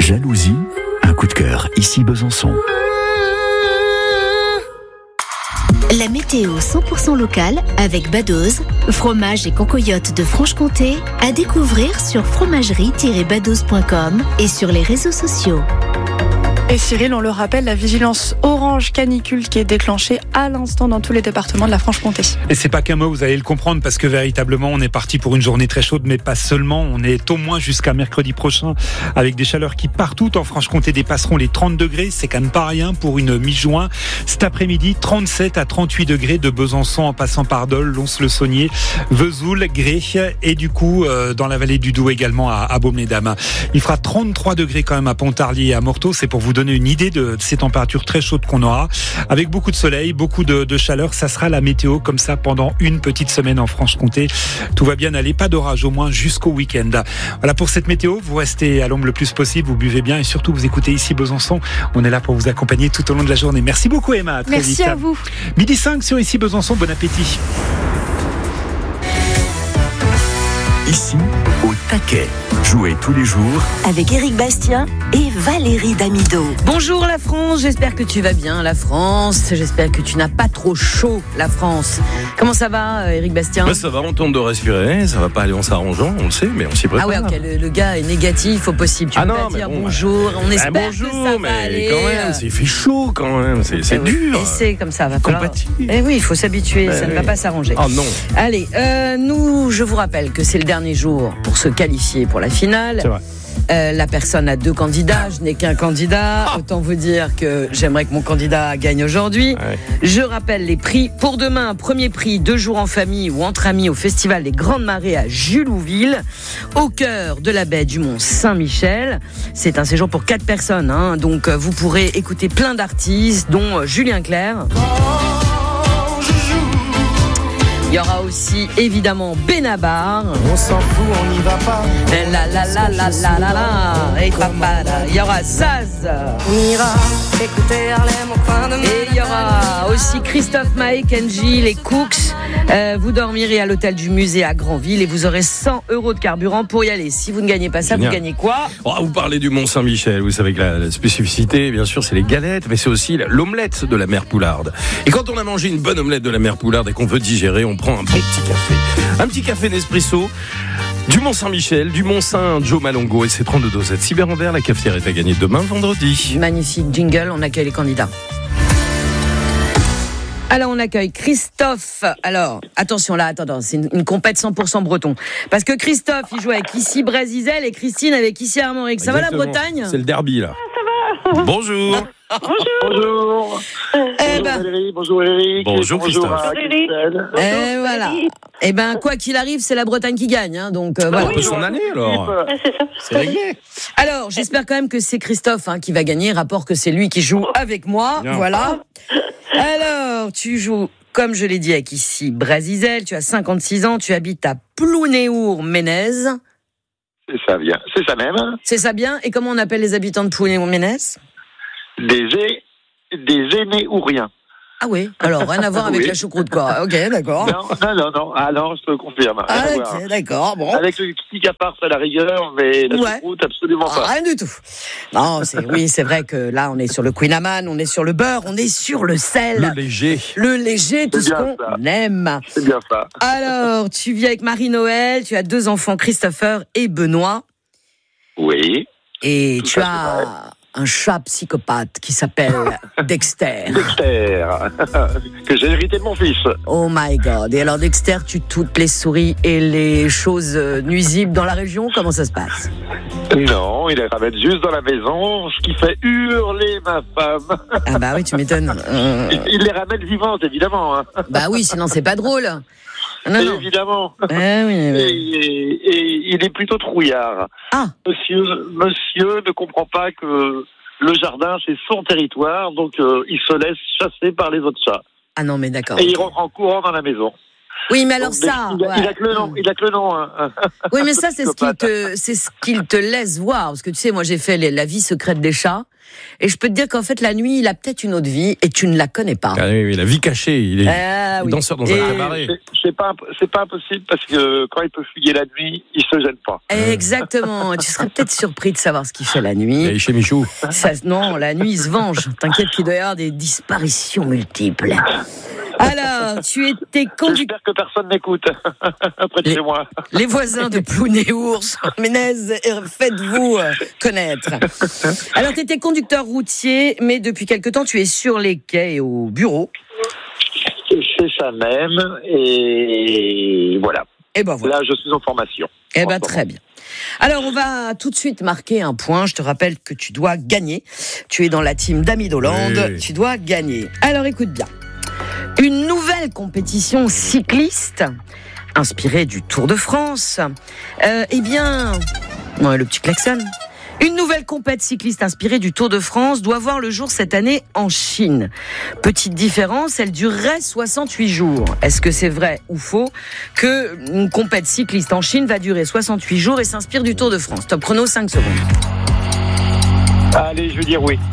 Jalousie, un coup de cœur, ici Besançon. La météo 100% locale avec Badoz, fromage et concoyote de Franche-Comté, à découvrir sur fromagerie-badoz.com et sur les réseaux sociaux. Et Cyril, on le rappelle, la vigilance orange canicule qui est déclenchée à l'instant dans tous les départements de la Franche-Comté. Et c'est pas qu'un mot, vous allez le comprendre, parce que véritablement on est parti pour une journée très chaude, mais pas seulement. On est au moins jusqu'à mercredi prochain avec des chaleurs qui partout en Franche-Comté dépasseront les 30 degrés. C'est quand même pas rien pour une mi-juin. Cet après-midi, 37 à 38 degrés de Besançon en passant par Dole, Lons-le-Saunier, Vesoul, Gré et du coup dans la vallée du Doubs également à Baume-les-Dames. Il fera 33 degrés quand même à Pontarlier et à Morteau. C'est pour vous donner une idée de ces températures très chaudes qu'on aura, avec beaucoup de soleil, beaucoup de chaleur. Ça sera la météo comme ça pendant une petite semaine en Franche-Comté. Tout va bien aller, pas d'orage au moins jusqu'au week-end. Voilà pour cette météo, vous restez à l'ombre le plus possible, vous buvez bien et surtout vous écoutez ici Besançon. On est là pour vous accompagner tout au long de la journée. Merci beaucoup Emma, à très Merci vite. à vous. 12h05 sur ici Besançon, bon appétit. Ici, au taquet. Jouez tous les jours avec Éric Bastien et Valérie Damido. Bonjour la France, j'espère que tu vas bien la France, j'espère que tu n'as pas trop chaud la France. Comment ça va Éric Bastien ? Ça va, on tente de respirer, ça va pas aller en s'arrangeant, on le sait, mais on s'y prépare. Ah ouais, ok, le gars est négatif au possible, tu peux pas dire bonjour, on espère bonjour, que ça mais va aller. quand même, il fait chaud quand même, c'est dur. Et c'est comme ça, va falloir... Compatible. Eh oui, il faut s'habituer, ça ne va pas s'arranger. Oh non. Allez, nous, je vous rappelle que c'est le dernier jour pour se qualifier pour la finale. C'est vrai. La personne a 2 candidats, je n'ai qu'un candidat. Autant vous dire que j'aimerais que mon candidat gagne aujourd'hui. Ouais. Je rappelle les prix. Pour demain, premier prix, 2 jours en famille ou entre amis au Festival des Grandes Marées à Julouville, au cœur de la baie du Mont Saint-Michel. C'est un séjour pour 4 personnes, hein. Donc vous pourrez écouter plein d'artistes, dont Julien Clerc. Il y aura aussi évidemment Benabar. On s'en fout, on n'y va pas. La la la la la la la. Et papa, il y aura Zaz. On ira écouter Harlem au coin de Et il y aura aussi Christophe Maé, Kenji, les Cooks. Vous dormirez à l'hôtel du musée à Granville et vous aurez 100 € de carburant pour y aller. Si vous ne gagnez pas ça, Génial. vous gagnez quoi ? Vous parlez du Mont Saint-Michel, vous savez que la spécificité, bien sûr, c'est les galettes, mais c'est aussi l'omelette de la mère Poularde. Et quand on a mangé une bonne omelette de la mère Poularde et qu'on veut digérer, on prend un bon petit café. Un petit café Nespresso du Mont Saint-Michel, du Mont Saint-Joe Malongo et ses 32 dosettes. Cyber en verre, la cafetière est à gagner demain, vendredi. Magnifique jingle, on accueille les candidats. Alors on accueille Christophe. Alors attention là, attends, c'est une compète 100% breton. Parce que Christophe, il joue avec ici Brasizel et Christine avec ici Armorique. Ça Exactement. va la Bretagne ? C'est le derby là. Ça va. Bonjour. Bonjour. Eh ben, Valérie, bonjour Eric. Bonjour Christophe. À Christelle. et voilà. Eh ben quoi qu'il arrive, c'est la Bretagne qui gagne, hein, donc voilà. On peut son année alors. C'est réglé. Alors j'espère quand même que c'est Christophe qui va gagner. Rapport que c'est lui qui joue avec moi. Bien. Voilà. Alors tu joues, comme je l'ai dit, avec ici Brasizel. Tu as 56 ans. Tu habites à Plounéour-Ménez. C'est ça bien. C'est ça même. C'est ça bien. Et comment on appelle les habitants de Plounéour-Ménez ? Des aînés ou rien. Ah oui, alors rien à voir avec Oui. la choucroute quoi. Ok, d'accord. Non. Ah non, je te confirme. Rien Ah à voir. ok, d'accord, bon. Avec le petit capard à la rigueur, mais la Ouais. choucroute, absolument pas. Rien du tout. Non, c'est vrai que là on est sur le Queen Amman, on est sur le beurre, on est sur le sel. Le léger. Le léger, tout C'est ce bien qu'on ça. aime. C'est bien ça. Alors, tu vis avec Marie-Noël, tu as 2 enfants, Christopher et Benoît. Oui. Et Tout tu ça, as un chat psychopathe qui s'appelle Dexter. Dexter, que j'ai hérité de mon fils. Oh my God. Et alors Dexter tue toutes les souris et les choses nuisibles dans la région. Comment ça se passe ? Non, il les ramène juste dans la maison, ce qui fait hurler ma femme. Ah bah oui, tu m'étonnes. Il les ramène vivantes, évidemment. Hein. Bah oui, sinon c'est pas drôle. Non, non. Évidemment. Ah oui, oui. Et il est plutôt trouillard. Ah. Monsieur ne comprend pas que le jardin, c'est son territoire, donc il se laisse chasser par les autres chats. Ah non, mais d'accord. Et il rentre en courant dans la maison. Oui, mais alors Donc, ça. il a que le nom. Il a que le nom. Hein. Oui, mais ça, c'est ce qu'il te laisse voir. Parce que tu sais, moi, j'ai fait la vie secrète des chats. Et je peux te dire qu'en fait, la nuit, il a peut-être une autre vie et tu ne la connais pas. Ah oui, la vie cachée. Il est danseur dans un cabaret. C'est pas impossible parce que quand il peut fuyer la nuit, il se gêne pas. Exactement. Tu serais peut-être surpris de savoir ce qu'il fait la nuit. Et chez Michou. Non, la nuit, il se venge. T'inquiète qu'il doit y avoir des disparitions multiples. Alors, tu étais J'espère que personne n'écoute près de chez moi. Les voisins de Plounéours, Ménez, faites-vous connaître. Alors, tu étais conducteur routier, mais depuis quelque temps, tu es sur les quais et au bureau. C'est ça même, et voilà. Et ben voilà. Là, je suis en formation. Eh ben très bien. Alors, on va tout de suite marquer un point. Je te rappelle que tu dois gagner. Tu es dans la team d'Amidoland. Oui. Tu dois gagner. Alors, écoute bien. Une nouvelle compétition cycliste inspirée du Tour de France. Eh bien, ouais, le petit klaxon. Une nouvelle compète cycliste inspirée du Tour de France doit voir le jour cette année en Chine. Petite différence, elle durerait 68 jours. Est-ce que c'est vrai ou faux que une compète cycliste en Chine va durer 68 jours et s'inspire du Tour de France? Top chrono, 5 secondes. Allez, je vais dire oui.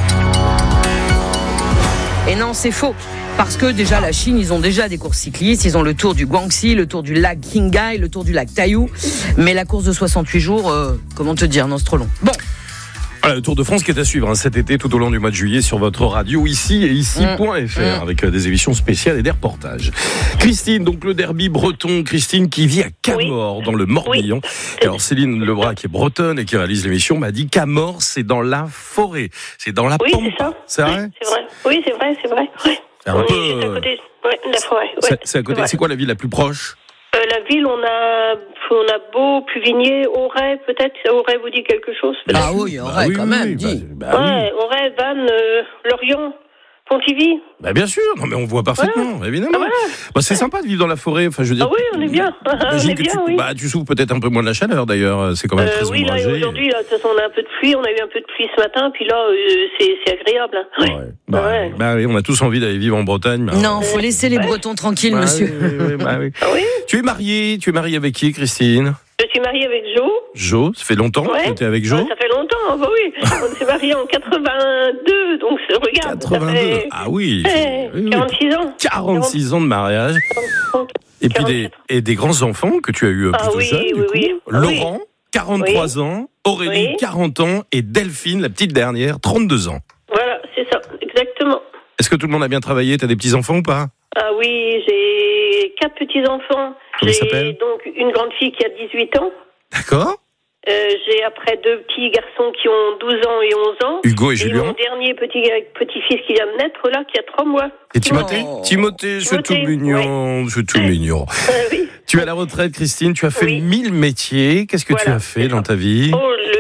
Et non, c'est faux. Parce que déjà, la Chine, ils ont déjà des courses cyclistes. Ils ont le tour du Guangxi, le tour du lac Qinghai, le tour du lac Taiyou. Mais la course de 68 jours, comment te dire, non, c'est trop long. Bon. Voilà, le Tour de France qui est à suivre cet été tout au long du mois de juillet sur votre radio ici et ici.fr avec des émissions spéciales et des reportages. Christine, donc le derby breton, Christine qui vit à Camors dans le Morbihan. Et alors Céline Lebras qui est bretonne et qui réalise l'émission m'a dit Camors c'est dans la forêt, c'est dans la pampa. Oui, c'est ça. C'est vrai? C'est vrai. Oui, c'est vrai. Ouais. C'est un peu. C'est à côté de la forêt. Ouais, c'est à côté. C'est quoi la ville la plus proche? La ville, on a Beau, Pluvigné, Auray, peut-être. Auray vous dit quelque chose? Peut-être. Ah oui, Auray quand même. Ouais, Auray, Vannes, Lorient, Pontivy. Bah bien sûr, non mais on voit parfaitement, évidemment. Bah, c'est sympa de vivre dans la forêt. Enfin, je veux dire. Ah oui, on est bien. Tu souffres peut-être un peu moins de la chaleur d'ailleurs. C'est quand même très oui, là aujourd'hui, de toute façon, on a un peu de pluie. On a eu un peu de pluie ce matin, puis là, c'est agréable. Bah oui, on a tous envie d'aller vivre en Bretagne. Non, faut laisser les Bretons tranquilles, monsieur. Oui. Tu es mariée avec qui, Christine? Je suis mariée avec Jo, ça fait longtemps que tu étais avec Jo? Ça fait longtemps, bah oui. On s'est mariés en 82, donc regarde. 82, ça fait... Ah oui. 46 ans. 46 ans de mariage. Et puis des grands-enfants que tu as eu plutôt jeunes. Oui. Laurent, 43 ans, Aurélie, 40 ans, et Delphine, la petite dernière, 32 ans. Voilà, c'est ça, exactement. Est-ce que tout le monde a bien travaillé? T'as des petits-enfants ou pas? Ah oui, j'ai 4 petits-enfants. J'ai donc une grande fille qui a 18 ans. D'accord. J'ai après 2 petits garçons qui ont 12 ans et 11 ans. Hugo et Julien. Mon dernier petit-fils qui vient de naître, là, qui a 3 mois. Et Timothée, c'est tout mignon. C'est tout mignon. Oui. Tu es à la retraite, Christine. Tu as fait 1000 métiers. Qu'est-ce que tu as fait dans ta vie?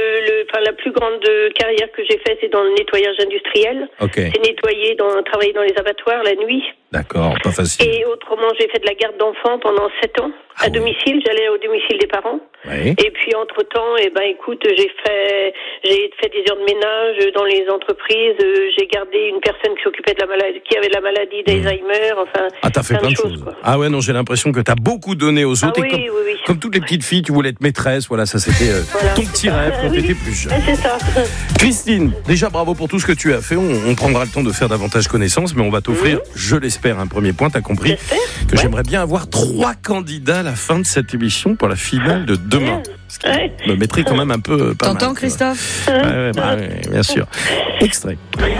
La plus grande carrière que j'ai faite, c'est dans le nettoyage industriel. Okay. C'est travailler dans les abattoirs la nuit. D'accord, pas facile. Et autrement, j'ai fait de la garde d'enfants pendant 7 ans à domicile. J'allais au domicile des parents. Oui. Et puis entre-temps, écoute, j'ai fait des heures de ménage dans les entreprises. J'ai gardé une personne qui s'occupait de la maladie, qui avait la maladie d'Alzheimer. Enfin, t'as fait plein de choses. Ah ouais, non, j'ai l'impression que t'as beaucoup donné aux autres. Oui. Comme toutes les petites filles, tu voulais être maîtresse. Voilà, ça c'était ton petit rêve quand t'étais plus jeune. C'est ça. Christine, déjà bravo pour tout ce que tu as fait. On prendra le temps de faire davantage connaissance, mais on va t'offrir, je l'espère, un premier point. T'as compris que j'aimerais bien avoir 3 candidats à la fin de cette émission pour la finale de demain. Ce qui me mettrait quand même un peu pas mal. T'entends, Christophe? Oui, bien sûr. Extrait.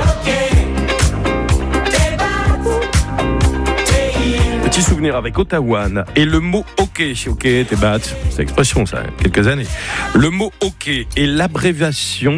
Petit souvenir avec Ottawa et le mot hockey. Hockey, t'es bat. C'est l'expression, ça, quelques années. Le mot hockey est l'abréviation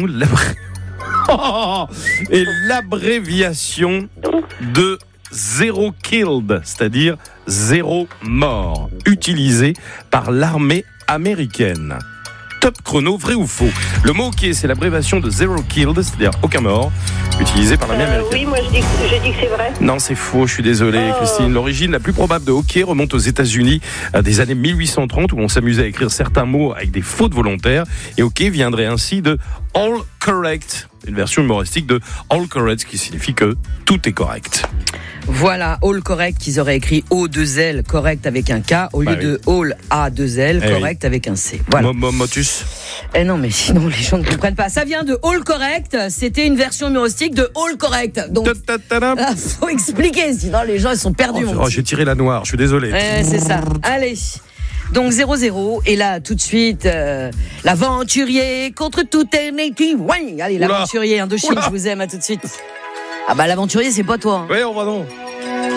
de zéro killed, c'est-à-dire 0 mort, utilisé par l'armée américaine. Top chrono, vrai ou faux? Le mot hockey, c'est l'abréviation de zero killed, c'est-à-dire aucun mort, utilisé par l'armée américaine. Oui, moi je dis que c'est vrai. Non, c'est faux, je suis désolé, Christine. L'origine la plus probable de hockey remonte aux États-Unis des années 1830, où on s'amusait à écrire certains mots avec des fautes volontaires. Et hockey viendrait ainsi de All Correct. Une version humoristique de All Correct, qui signifie que tout est correct. Voilà, All Correct, qu'ils auraient écrit O2L, correct avec un K, au lieu de All A2L, correct avec un C. Voilà. Motus. Non, mais sinon, les gens ne comprennent pas. Ça vient de All Correct, c'était une version humoristique de All Correct. Donc, faut expliquer, sinon les gens ils sont perdus. J'ai tiré la noire, je suis désolé. C'est ça. Allez. Donc 0-0, et là tout de suite l'aventurier contre toute ennemi. Ouais, allez, l'aventurier Indochine, je vous aime, à tout de suite. Ah bah l'aventurier c'est pas toi. Oui, on va non.